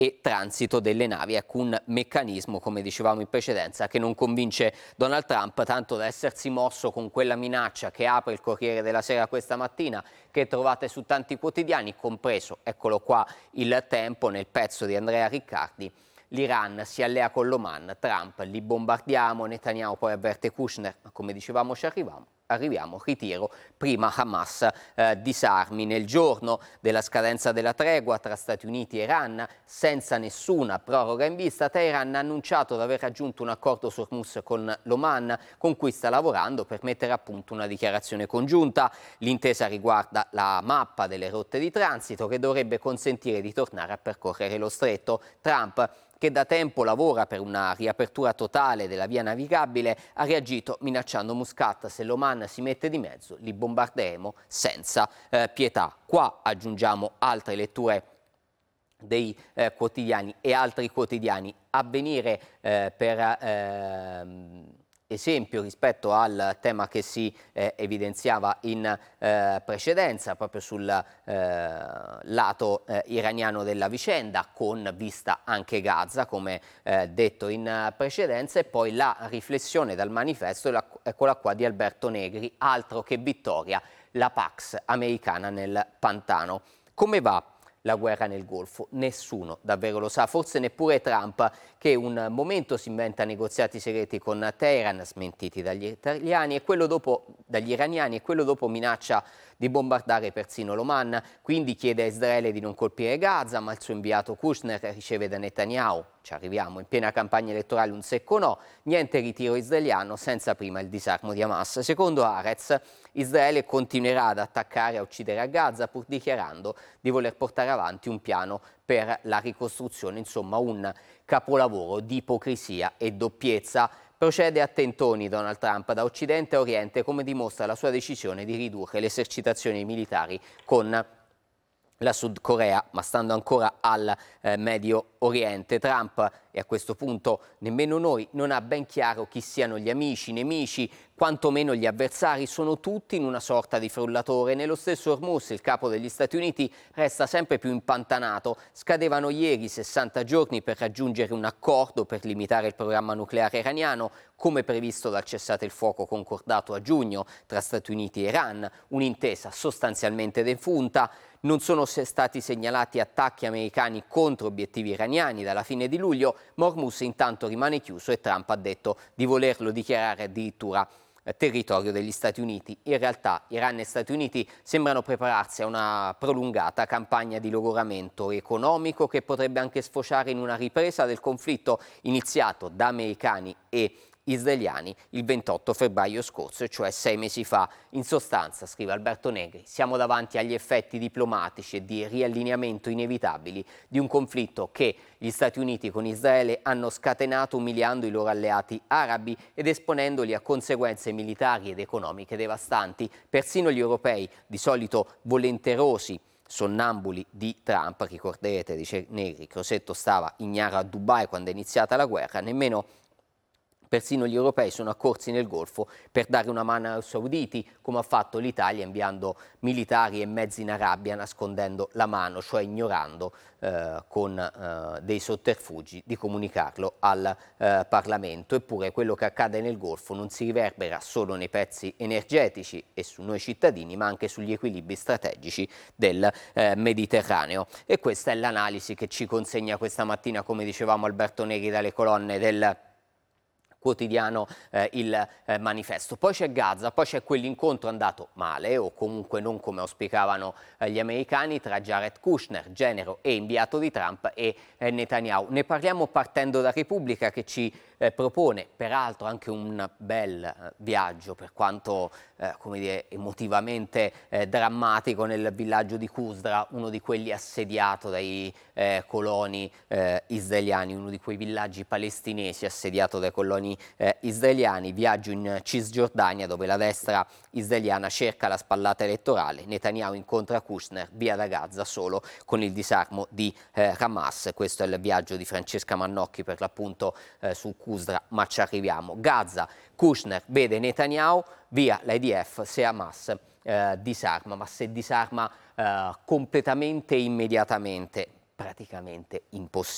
e transito delle navi. Ecco un meccanismo, come dicevamo in precedenza, che non convince Donald Trump, tanto da essersi mosso con quella minaccia che apre il Corriere della Sera questa mattina, che trovate su tanti quotidiani, compreso, eccolo qua, Il Tempo, nel pezzo di Andrea Riccardi. L'Iran si allea con l'Oman, Trump li bombardiamo, Netanyahu poi avverte Kushner, ma come dicevamo arriviamo, ritiro, prima Hamas disarmi. Nel giorno della scadenza della tregua tra Stati Uniti e Iran, senza nessuna proroga in vista, Teheran ha annunciato di aver raggiunto un accordo su Hormuz con l'Oman, con cui sta lavorando per mettere a punto una dichiarazione congiunta. L'intesa riguarda la mappa delle rotte di transito che dovrebbe consentire di tornare a percorrere lo stretto. Trump, che da tempo lavora per una riapertura totale della via navigabile, ha reagito minacciando Muscat: se l'Oman si mette di mezzo li bombarderemo senza pietà. Qua aggiungiamo altre letture dei quotidiani e altri quotidiani. Avvenire per esempio rispetto al tema che si evidenziava in precedenza proprio sul lato iraniano della vicenda, con vista anche Gaza come detto in precedenza, e poi la riflessione dal manifesto, eccola qua, di Alberto Negri: altro che vittoria, la Pax americana nel pantano. Come va la guerra nel Golfo? Nessuno davvero lo sa, forse neppure Trump, che un momento si inventa negoziati segreti con Teheran, smentiti dagli iraniani, e quello dopo minaccia di bombardare persino l'Oman. Quindi chiede a Israele di non colpire Gaza, ma il suo inviato Kushner riceve da Netanyahu, ci arriviamo, in piena campagna elettorale, un secco no: niente ritiro israeliano senza prima il disarmo di Hamas. Secondo Haaretz, Israele continuerà ad attaccare e a uccidere a Gaza, pur dichiarando di voler portare avanti un piano per la ricostruzione, insomma un capolavoro di ipocrisia e doppiezza. Procede a tentoni Donald Trump da Occidente a Oriente, come dimostra la sua decisione di ridurre le esercitazioni militari con la Sud Corea, ma stando ancora al Medio Oriente. Trump, e a questo punto nemmeno noi, non ha ben chiaro chi siano gli amici, i nemici, quantomeno gli avversari. Sono tutti in una sorta di frullatore. Nello stesso Hormuz il capo degli Stati Uniti resta sempre più impantanato. Scadevano ieri 60 giorni per raggiungere un accordo per limitare il programma nucleare iraniano, come previsto dal cessate il fuoco concordato a giugno tra Stati Uniti e Iran, un'intesa sostanzialmente defunta. Non sono stati segnalati attacchi americani contro obiettivi iraniani dalla fine di luglio, ma Hormuz intanto rimane chiuso e Trump ha detto di volerlo dichiarare addirittura territorio degli Stati Uniti. In realtà Iran e Stati Uniti sembrano prepararsi a una prolungata campagna di logoramento economico, che potrebbe anche sfociare in una ripresa del conflitto iniziato da americani e israeliani il 28 febbraio scorso, cioè 6 mesi fa. In sostanza, scrive Alberto Negri, siamo davanti agli effetti diplomatici e di riallineamento inevitabili di un conflitto che gli Stati Uniti con Israele hanno scatenato umiliando i loro alleati arabi ed esponendoli a conseguenze militari ed economiche devastanti. Persino gli europei, di solito volenterosi sonnambuli di Trump, ricorderete, dice Negri, Crosetto stava ignaro a Dubai quando è iniziata la guerra, persino gli europei sono accorsi nel Golfo per dare una mano ai sauditi, come ha fatto l'Italia inviando militari e mezzi in Arabia, nascondendo la mano, cioè ignorando con dei sotterfugi di comunicarlo al Parlamento. Eppure quello che accade nel Golfo non si riverbera solo nei prezzi energetici e su noi cittadini, ma anche sugli equilibri strategici del Mediterraneo. E questa è l'analisi che ci consegna questa mattina, come dicevamo, Alberto Negri dalle colonne del quotidiano Il Manifesto. Poi c'è Gaza, poi c'è quell'incontro andato male, o comunque non come auspicavano gli americani, tra Jared Kushner, genero e inviato di Trump, e Netanyahu. Ne parliamo partendo da Repubblica, che ci propone peraltro anche un bel viaggio, per quanto come dire, emotivamente drammatico, nel villaggio di Qusra, uno di quelli assediato dai coloni israeliani, uno di quei villaggi palestinesi assediato dai coloni israeliani. Viaggio in Cisgiordania, dove la destra israeliana cerca la spallata elettorale. Netanyahu incontra Kushner, via da Gaza solo con il disarmo di Hamas. Questo è il viaggio di Francesca Mannocchi, per l'appunto su Qusra, ma ci arriviamo. Gaza, Kushner vede Netanyahu, via l'IDF se Hamas disarma, ma se disarma completamente e immediatamente, praticamente impossibile.